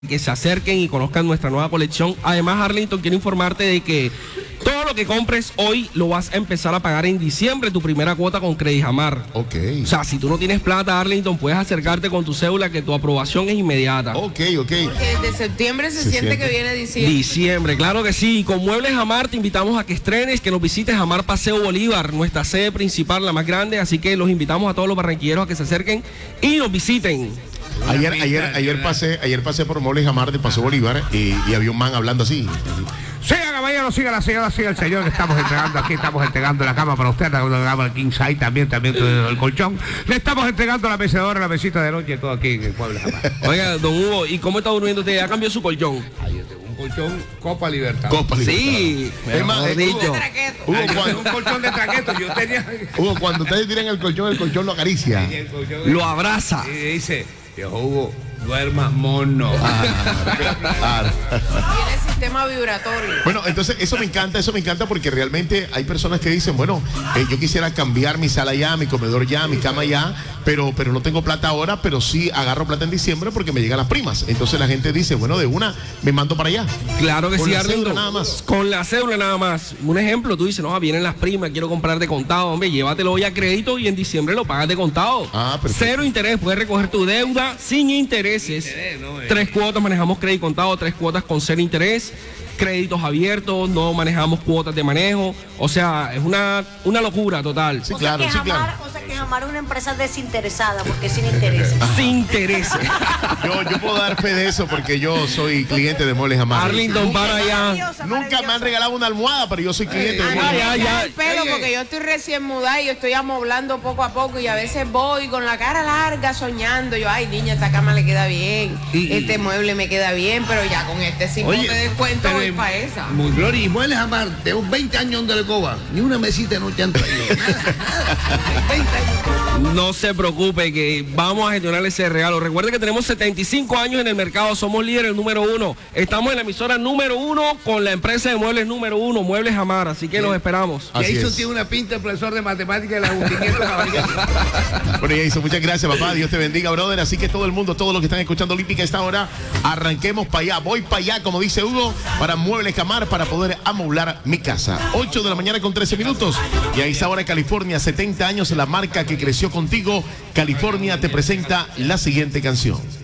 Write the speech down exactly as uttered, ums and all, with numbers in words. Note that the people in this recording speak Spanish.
que se acerquen y conozcan nuestra nueva colección. Además, Arlington, quiero informarte de que todo lo que compres hoy lo vas a empezar a pagar en diciembre, tu primera cuota con Credijamar. Ok. O sea, si tú no tienes plata, Arlington, puedes acercarte con tu cédula que tu aprobación es inmediata. Ok, ok. Porque desde septiembre se, se siente, siente que viene diciembre. Diciembre, claro que sí. Con Muebles Jamar te invitamos a que estrenes, que nos visites Jamar Paseo Bolívar, nuestra sede principal, la más grande. Así que los invitamos a todos los barranquilleros a que se acerquen y nos visiten. Ayer, ayer, ayer pasé, ayer pasé por Muebles Jamar de Paseo Bolívar y, y había un man hablando así. Siga, caballero, siga la señora, siga el señor que estamos entregando aquí, estamos entregando la cama para usted, la cama del king size también, también el colchón. Le estamos entregando la mecedora, la mesita de noche, todo aquí en el pueblo. Oiga, don Hugo, ¿y cómo está durmiendo usted? ¿Ya cambió su colchón? Ahí tengo un colchón Copa Libertad. Copa Libertad. Sí, es más, mejor dicho. Hugo, cuando, un colchón de traqueto, yo tenía... Hugo, cuando ustedes tiran el colchón, el colchón lo acaricia. Sí, el colchón, lo abraza. Y dice, Dios, Hugo, duerma mono. Ah, claro. Tiene sistema vibratorio. Bueno, entonces eso me encanta, eso me encanta porque realmente hay personas que dicen, bueno, eh, yo quisiera cambiar mi sala ya, mi comedor ya, mi cama ya, pero, pero no tengo plata ahora, pero sí agarro plata en diciembre porque me llegan las primas. Entonces la gente dice, bueno, de una me mando para allá. Claro que Con sí, la Arlington. cédula nada más. Con la cédula nada más. Un ejemplo, tú dices, no, vienen las primas, quiero comprar de contado, hombre, llévatelo hoy a crédito y en diciembre lo pagas de contado. Ah, perfecto. Cero interés, puedes recoger tu deuda sin intereses. Interés, no, eh. Tres cuotas, manejamos crédito contado, tres cuotas con cero interés. Créditos abiertos, no manejamos cuotas de manejo, o sea, es una, una locura total. Sí, o claro, sea que sí, Jamar, claro. O sea que Jamar es una empresa desinteresada porque es sin intereses. Sin intereses. Yo, yo puedo dar fe de eso porque yo soy cliente de Muebles Jamar. Arlington, para allá. Maravillosa, Nunca me han maravillosa. regalado una almohada, pero yo soy cliente de A mí Muebles me ya, Jamar. ya. cae el pelo Oye. porque yo estoy recién mudada y yo estoy amoblando poco a poco y a veces voy con la cara larga soñando. Yo, ay, niña, esta cama le queda bien, Y- este mueble me queda bien, pero ya con este cinco Oye, de descuento pero voy en- para esa. Muy Gloria, y Muebles Jamar, tengo veinte años de Lecoba, ni una mesita no te han traído. Nada, nada. veinte años. No se preocupe que vamos a gestionar ese regalo. Recuerde que tenemos setenta y cinco años en el mercado, somos líderes número uno. Estamos en la emisora número uno con la empresa de muebles número uno, Muebles Jamar, así que Sí. los esperamos. Así Jason es. tiene una pinta de profesor de matemáticas de la Agustín Caballero. Bueno, Jason, muchas gracias, papá. Dios te bendiga, brother. Así que todo el mundo, todos los que están escuchando Olímpica a esta hora, arranquemos para allá. Voy para allá, como dice Hugo, para Muebles Jamar, para poder amoblar mi casa. ocho de la mañana con trece minutos. Y a esta hora, California, setenta años, la marca que creció contigo. California te presenta la siguiente canción.